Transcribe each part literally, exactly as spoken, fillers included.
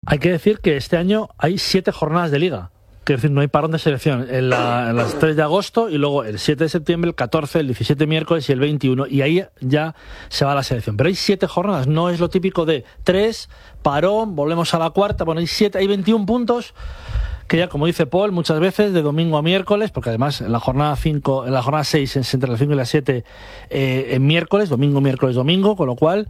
Hay que decir que este año hay siete jornadas de liga. Es decir, no hay parón de selección. En, la, en las tres de agosto y luego el siete de septiembre, el catorce, el diecisiete miércoles y el veintiuno. Y ahí ya se va la selección. Pero hay siete jornadas. No es lo típico de tres, parón, volvemos a la cuarta. Bueno, hay siete, hay veintiún puntos. Que ya, como dice Paul, muchas veces de domingo a miércoles, porque además en la jornada cinco, en la jornada seis, entre las cinco y las siete, eh, en miércoles, domingo, miércoles, domingo, con lo cual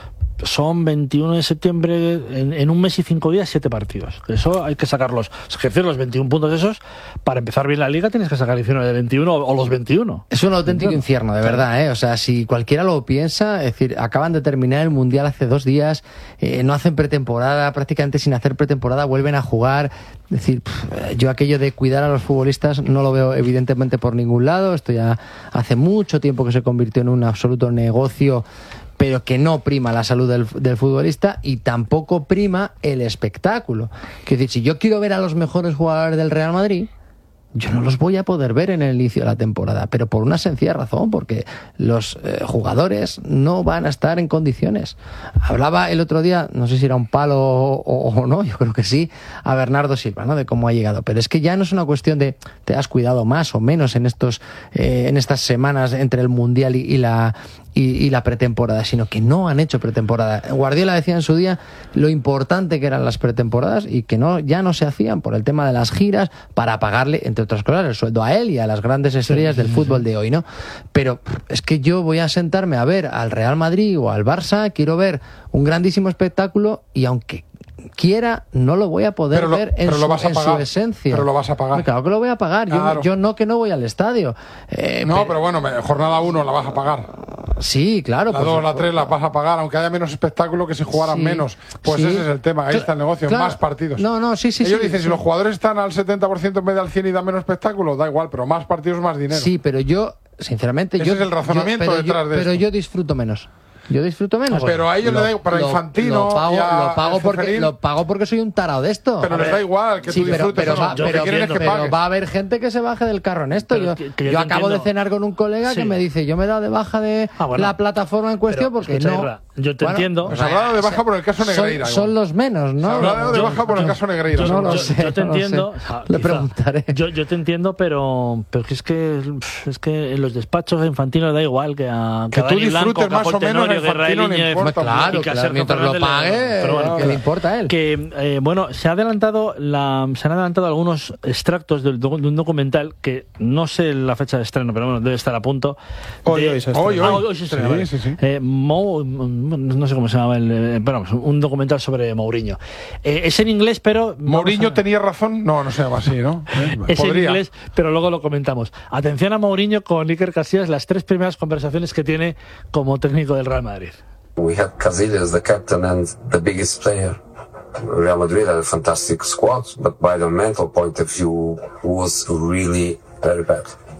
son veintiuno de septiembre, en, en un mes y cinco días, siete partidos. Eso hay que sacarlos, es decir, los veintiún puntos esos, para empezar bien la liga tienes que sacar diecinueve de veintiuno o, o los veintiuno. Es un auténtico infierno, de verdad, ¿eh? O sea, si cualquiera lo piensa, es decir, acaban de terminar el Mundial hace dos días, eh, no hacen pretemporada, prácticamente sin hacer pretemporada vuelven a jugar. Es decir, pff, yo aquello de cuidar a los futbolistas no lo veo evidentemente por ningún lado. Esto ya hace mucho tiempo que se convirtió en un absoluto negocio, pero que no prima la salud del, del futbolista y tampoco prima el espectáculo. Es decir, si yo quiero ver a los mejores jugadores del Real Madrid, yo no los voy a poder ver en el inicio de la temporada, pero por una sencilla razón, porque los eh, jugadores no van a estar en condiciones. Hablaba el otro día, no sé si era un palo o, o no, yo creo que sí, a Bernardo Silva, ¿no? De cómo ha llegado. Pero es que ya no es una cuestión de te has cuidado más o menos en estos eh, en estas semanas entre el Mundial y, y la y, y la pretemporada, sino que no han hecho pretemporada. Guardiola decía en su día lo importante que eran las pretemporadas y que no ya no se hacían por el tema de las giras para pagarle, entre otras cosas, el sueldo a él y a las grandes estrellas del fútbol de hoy, ¿no? Pero es que yo voy a sentarme a ver al Real Madrid o al Barça, quiero ver un grandísimo espectáculo y aunque quiera, no lo voy a poder lo, ver en, su, en su esencia. Pero lo vas a pagar. Claro que lo voy a pagar. Claro. Yo, yo no que no voy al estadio. Eh, no, pero, pero bueno, jornada uno la vas a pagar. Sí, claro. La dos, la tres las vas a pagar, aunque haya menos espectáculo que si jugaran sí, menos. Pues sí. Ese es el tema, ahí está el negocio, claro, más partidos. No, no, sí, sí. Ellos sí, dicen, sí. si los jugadores están al setenta por ciento en vez de al cien y dan menos espectáculo, da igual, pero más partidos, más dinero. Sí, pero yo, sinceramente, ese yo... es el razonamiento yo, detrás yo, de Pero esto. yo disfruto menos. Yo disfruto menos. Pero a ellos lo, le da para lo, Infantino lo pago, a lo pago porque Ceferín. lo pago porque soy un tarado de esto. Pero les da igual que sí, tú pero, disfrutes pero, o no. va, Yo pero, que es que pero va a haber gente que se baje del carro en esto. Yo, que, que yo yo acabo entiendo. de cenar con un colega sí. que me dice, yo me he dado de baja de ah, bueno. la plataforma en cuestión pero, porque escucha, no. Irra, yo te bueno, entiendo. Pues hablado de baja por el caso Negreira. Son, son los menos, ¿no? Se hablado de baja por el caso Negreira. Yo no lo sé. Yo te no entiendo. Sé. O sea, le preguntaré. Yo, yo te entiendo, pero, pero es que es que en los despachos a Infantino le da igual que a que, que tú disfrutes Blanco, más o menos a Infantino le importa. Claro, claro, mientras lo pague, pero bueno, que le importa a él. Que, eh, bueno, se ha adelantado la, se han adelantado algunos extractos de, de un documental que no sé la fecha de estreno, pero bueno, debe estar a punto. Hoy, de, hoy se estrena. Hoy, hoy. Ah, hoy, hoy se estrena, sí, vale. sí, sí. Eh, Mo, no sé cómo se llama, el, pero vamos, un documental sobre Mourinho. Eh, es en inglés, pero... ¿Mourinho a... tenía razón? No, no se llama así, ¿no? Eh, es podría. en inglés, pero luego lo comentamos. Atención a Mourinho con Iker Casillas, las tres primeras conversaciones que tiene como técnico del Real Madrid. We had Casillas, the captain and the biggest player. Real Madrid had a fantastic squad, but by the mental point of view, was really very bad.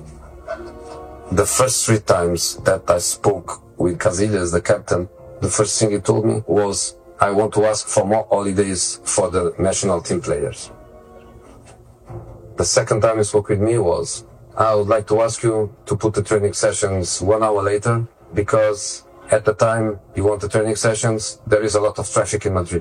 The first three times that I spoke with Casillas, the captain, the first thing he told me was, I want to ask for more holidays for the national team players. The second time he spoke with me was, I would like to ask you to put the training sessions one hour later, because at the time you want the training sessions, there is a lot of traffic in Madrid.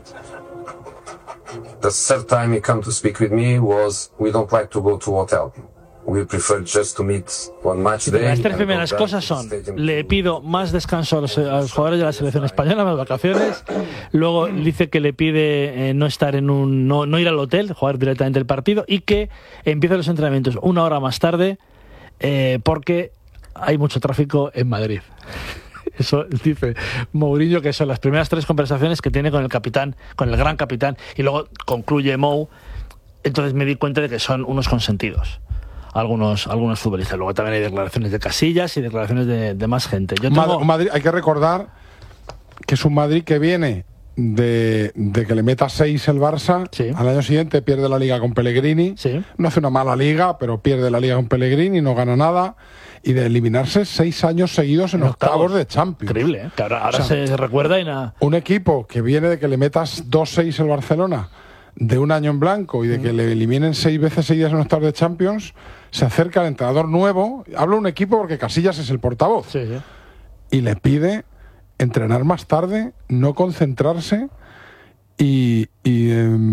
The third time he came to speak with me was, we don't like to go to hotel. We prefer just to meet one match day. Las tres primeras cosas son, le pido más descanso a los, a los jugadores de la selección española, más vacaciones. Luego dice que le pide eh, no estar en un, no, no ir al hotel, jugar directamente el partido y que empiece los entrenamientos una hora más tarde eh, porque hay mucho tráfico en Madrid. Eso dice Mourinho, que son las primeras tres conversaciones que tiene con el capitán, con el gran capitán, y luego concluye Mou. Entonces me di cuenta de que son unos consentidos algunos algunos futbolistas. Luego también hay declaraciones de Casillas y declaraciones de, de más gente. Yo tengo... Madrid, hay que recordar que es un Madrid que viene de, de que le meta seis el Barça, sí. Al año siguiente pierde la Liga con Pellegrini, sí. No hace una mala Liga, pero pierde la Liga con Pellegrini, no gana nada, y de eliminarse seis años seguidos en, en octavos, octavos de Champions. Increíble, ¿eh? Que ahora, ahora o sea, se recuerda y nada. Un equipo que viene de que le metas dos seis el Barcelona, de un año en blanco, y de que mm. le eliminen seis veces seguidas en octavos de Champions, se acerca al entrenador nuevo, habla un equipo porque Casillas es el portavoz, sí, sí. Y le pide entrenar más tarde, no concentrarse y... y eh,